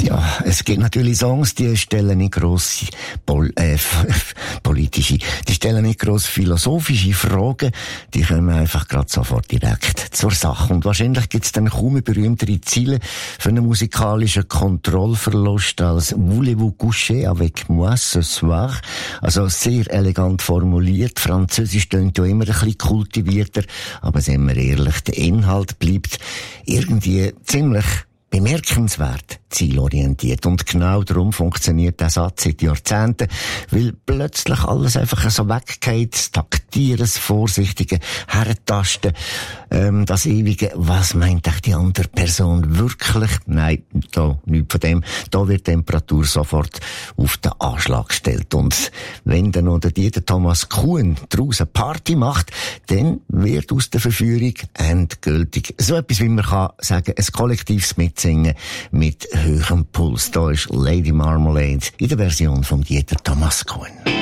Ja, es gibt natürlich Songs, die stellen nicht grosse politische, die stellen nicht gross philosophische Fragen, die kommen einfach gerade sofort direkt zur Sache. Und wahrscheinlich gibt's dann kaum eine berühmtere Ziele für einen musikalischen Kontrollverlust als «Voulez-vous coucher avec moi ce soir?» Also sehr elegant formuliert. Französisch klingt ja immer ein bisschen kultivierter, aber seien wir ehrlich, der Inhalt bleibt irgendwie ziemlich bemerkenswert zielorientiert. Und genau darum funktioniert der Satz seit Jahrzehnten, weil plötzlich alles einfach so weggeht, das Taktieren, das Vorsichtige, Herentasten, das ewige, was meint echt die andere Person wirklich? Nein, da nichts von dem. Da wird die Temperatur sofort auf den Anschlag gestellt. Und wenn dann noch der Thomas Kuhn draussen Party macht, dann wird aus der Verführung endgültig so etwas, wie man kann sagen, ein kollektives Mitsingen mit höherem Puls. Da ist Lady Marmalade in der Version von Thomas Kuhn.